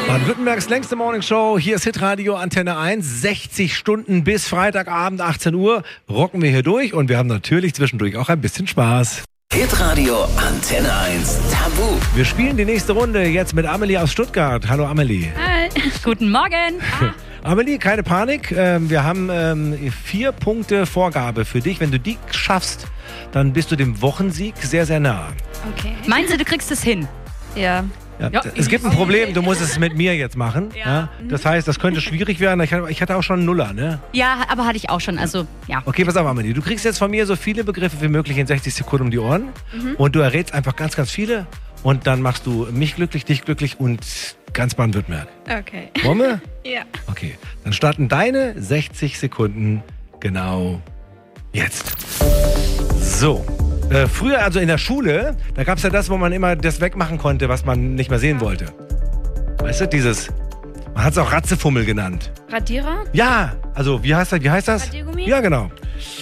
Baden-Württembergs längste Morningshow. Hier ist Hitradio Antenne 1. 60 Stunden bis Freitagabend 18 Uhr rocken wir hier durch und wir haben natürlich zwischendurch auch ein bisschen Spaß. Hitradio Antenne 1 Tabu. Wir spielen die nächste Runde jetzt mit Amelie aus Stuttgart. Hallo Amelie. Hi. Guten Morgen. Amelie, keine Panik. Wir haben 4 Punkte Vorgabe für dich. Wenn du die schaffst, dann bist du dem Wochensieg sehr, sehr nah. Okay. Meinst du kriegst es hin? Ja, es gibt ein Problem, du musst es mit mir jetzt machen. Ja. Das heißt, das könnte schwierig werden. Ich hatte auch schon einen Nuller, ne? Ja, aber hatte ich auch schon, also ja. Okay, pass auf, Amelie. Du kriegst jetzt von mir so viele Begriffe wie möglich in 60 Sekunden um die Ohren. Und du errätst einfach ganz, ganz viele. Und dann machst du mich glücklich, dich glücklich und ganz Baden-Württemberg. Okay. Wollen wir? Ja. Okay, dann starten deine 60 Sekunden genau jetzt. So. Früher, also in der Schule, da gab es ja das, wo man immer das wegmachen konnte, was man nicht mehr sehen wollte. Weißt du, dieses, man hat es auch Ratzefummel genannt. Radierer? Ja, also wie heißt das? Radiergummi? Ja, genau.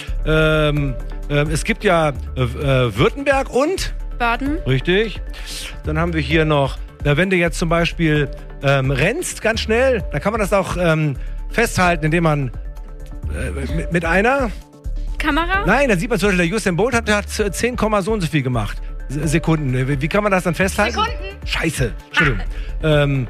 Es gibt ja Württemberg und? Baden? Richtig. Dann haben wir hier noch, wenn du jetzt zum Beispiel rennst, ganz schnell, dann kann man das auch festhalten, indem man mit einer... Kamera? Nein, da sieht man zum Beispiel, der Usain Bolt hat 10, so und so viel gemacht. Sekunden. Wie kann man das dann festhalten? Sekunden. Scheiße. Entschuldigung.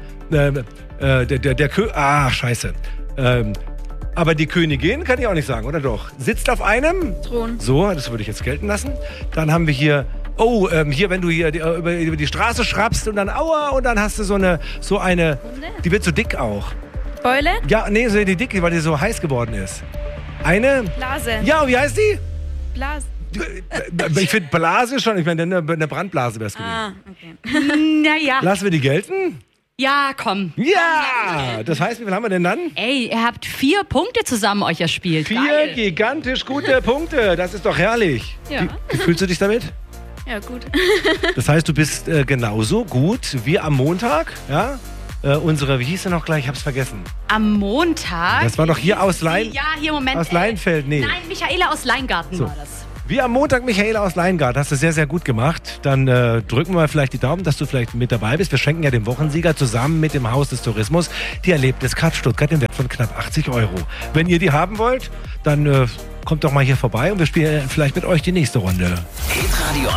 Scheiße. Aber die Königin kann ich auch nicht sagen, oder doch? Sitzt auf einem Thron. So, das würde ich jetzt gelten lassen. Dann haben wir hier, hier, wenn du hier über die Straße schrappst und dann aua und dann hast du so eine, Hunde? die wird so dick auch. Beule? Ja, nee, so die dicke, weil die so heiß geworden ist. Eine? Blase. Ja, und wie heißt die? Blase. Ich finde Blase schon, ich meine, eine Brandblase wäre es gewesen. Ah, okay. Naja. Lassen wir die gelten? Ja, komm. Ja! Das heißt, wie viel haben wir denn dann? Ey, ihr habt 4 Punkte zusammen euch erspielt. 4 Geil. gigantisch gute Punkte. Das ist doch herrlich. Ja. Wie fühlst du dich damit? Ja, gut. Das heißt, du bist genauso gut wie am Montag, ja? Unsere, wie hieß sie noch gleich? Ich hab's vergessen. Am Montag. Das war doch hier aus Lein. Ja, hier Moment. Aus Leinfeld, nee. Nein, Michaela aus Leingarten So. war das. Wie am Montag, Michaela aus Leingarten. Hast du sehr, sehr gut gemacht. Dann drücken wir mal vielleicht die Daumen, dass du vielleicht mit dabei bist. Wir schenken ja dem Wochensieger zusammen mit dem Haus des Tourismus die Erlebniscard Stuttgart im Wert von knapp 80 €. Wenn ihr die haben wollt, dann kommt doch mal hier vorbei und wir spielen vielleicht mit euch die nächste Runde. Hitradio